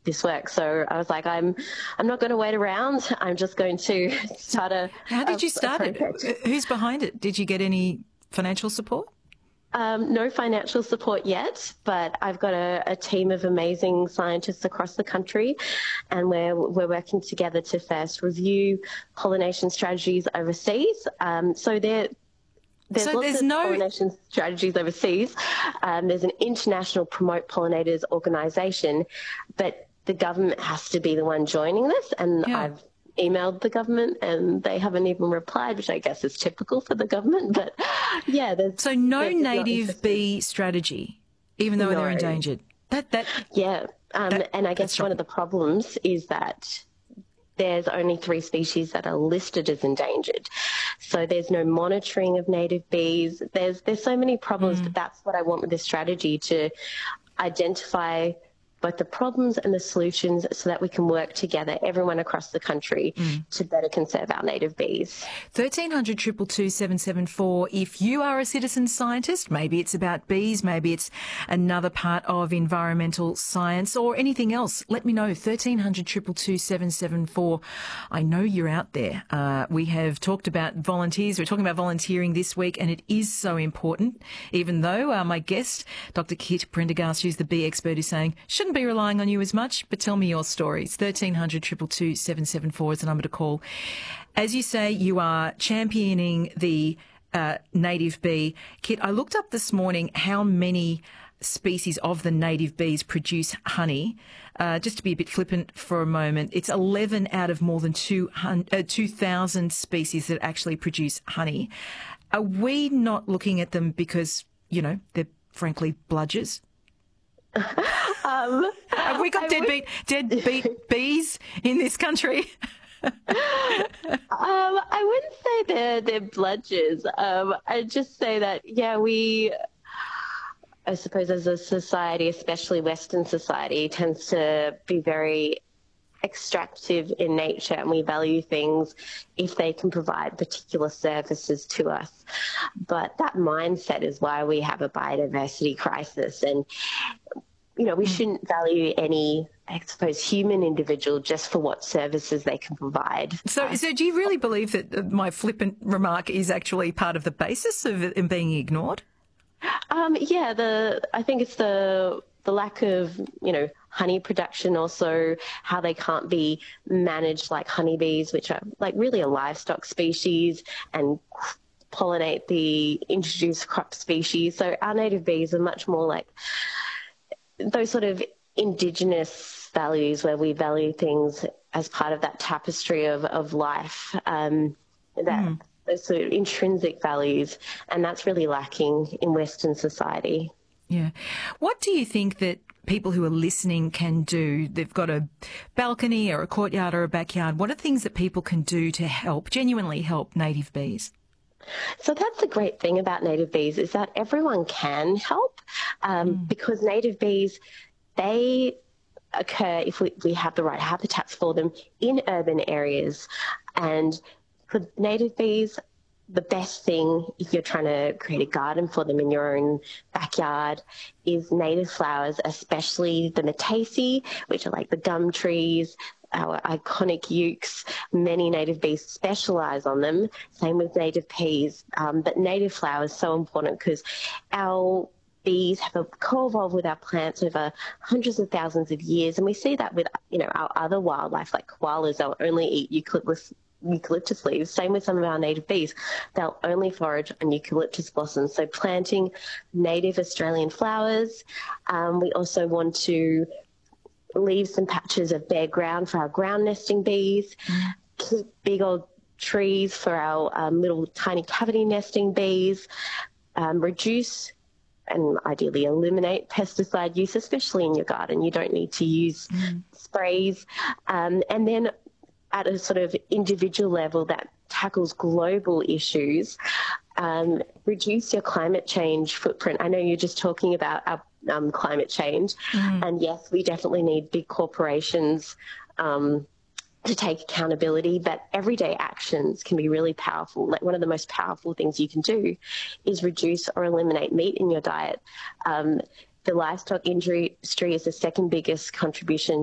this work. So I was like, I'm not going to wait around. I'm just going to start How did you start it? Who's behind it? Did you get any financial support? No financial support yet, but I've got a team of amazing scientists across the country, and we're working together to first review pollination strategies overseas. There's lots of pollination strategies overseas. There's an international Promote Pollinators organisation, but the government has to be the one joining this, and I've emailed the government and they haven't even replied, which I guess is typical for the government. But yeah, there's native bee strategy, even though they're endangered. And I guess one of the problems is that there's only 3 species that are listed as endangered. So there's no monitoring of native bees. There's so many problems, but that's what I want with this strategy, to identify both the problems and the solutions so that we can work together, everyone across the country, to better conserve our native bees. 1300 222 774. If you are a citizen scientist, maybe it's about bees, maybe it's another part of environmental science or anything else, let me know. 1300 222 774. I know you're out there. We have talked about volunteers. We're talking about volunteering this week, and it is so important, even though my guest, Dr. Kit Prendergast, who's the bee expert, is saying, shouldn't be relying on you as much, but tell me your stories. 1300 222 774 is the number to call. As you say, you are championing the native bee. Kit, I looked up this morning how many species of the native bees produce honey. Just to be a bit flippant for a moment, it's 11 out of more than 2,000 species that actually produce honey. Are we not looking at them because, they're frankly bludgers? Have we got deadbeat bees in this country? I wouldn't say they're bludgers. I'd just say that, I suppose as a society, especially Western society, tends to be very extractive in nature, and we value things if they can provide particular services to us. But that mindset is why we have a biodiversity crisis, and we shouldn't value any, I suppose, human individual just for what services they can provide. So do you really believe that my flippant remark is actually part of the basis of it being ignored? I think it's the lack of, honey production, also how they can't be managed like honeybees, which are like really a livestock species, and pollinate the introduced crop species. So our native bees are much more like those sort of indigenous values, where we value things as part of that tapestry of life, those sort of intrinsic values, and that's really lacking in Western society. Yeah. What do you think that people who are listening can do? They've got a balcony or a courtyard or a backyard. What are things that people can do to genuinely help native bees? So that's the great thing about native bees, is that everyone can help, because native bees, they occur, if we have the right habitats for them, in urban areas. And for native bees, the best thing, if you're trying to create a garden for them in your own backyard, is native flowers, especially the Myrtaceae, which are like the gum trees, our iconic ukes. Many native bees specialise on them, same with native peas. But native flowers are so important because our bees have co-evolved with our plants over hundreds of thousands of years, and we see that with our other wildlife, like koalas. They'll only eat eucalyptus leaves. Same with some of our native bees. They'll only forage on eucalyptus blossoms. So planting native Australian flowers. We also want to leave some patches of bare ground for our ground nesting bees, keep big old trees for our little tiny cavity nesting bees, reduce and ideally eliminate pesticide use, especially in your garden. You don't need to use sprays. And then at a sort of individual level that tackles global issues, reduce your climate change footprint. I know you're just talking about our climate change, and yes, we definitely need big corporations to take accountability, but everyday actions can be really powerful. Like, one of the most powerful things you can do is reduce or eliminate meat in your diet. The livestock industry is the second biggest contribution